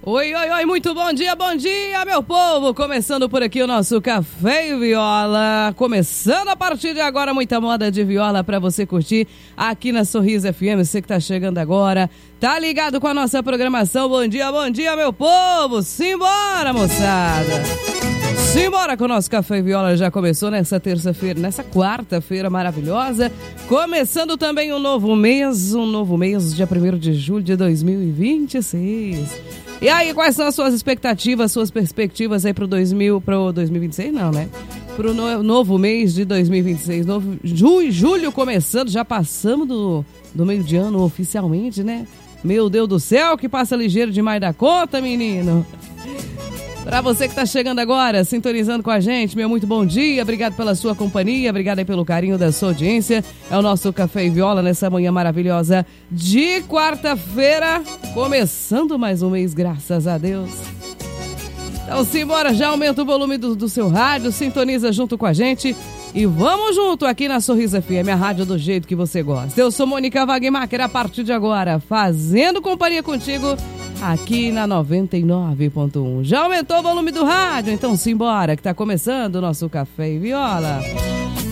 Oi, oi, oi, muito bom dia, meu povo! Começando por aqui o nosso Café e Viola. Começando a partir de agora, muita moda de viola pra você curtir aqui na Sorriso FM. Você que tá chegando agora, tá ligado com a nossa programação. Bom dia, meu povo! Simbora, moçada! Simbora com o nosso Café e Viola. Já começou nessa terça-feira, nessa quarta-feira maravilhosa. Começando também um novo mês, dia 1º de julho de 2026. E aí, quais são as suas expectativas, suas perspectivas aí pro 2026? Não, né? Pro novo mês de 2026. Julho começando, já passamos do meio de ano oficialmente, né? Meu Deus do céu, que passa ligeiro demais da conta, menino. Pra você que tá chegando agora, sintonizando com a gente, meu muito bom dia, obrigado pela sua companhia, obrigado aí pelo carinho da sua audiência. É o nosso Café e Viola nessa manhã maravilhosa de quarta-feira, começando mais um mês, graças a Deus. Então simbora, já aumenta o volume do seu rádio, sintoniza junto com a gente e vamos junto aqui na Sorriso FM, a rádio do jeito que você gosta. Eu sou Mônica Wagmacher, a partir de agora, fazendo companhia contigo aqui na 99.1. Já aumentou o volume do rádio? Então simbora, que tá começando o nosso Café e Viola.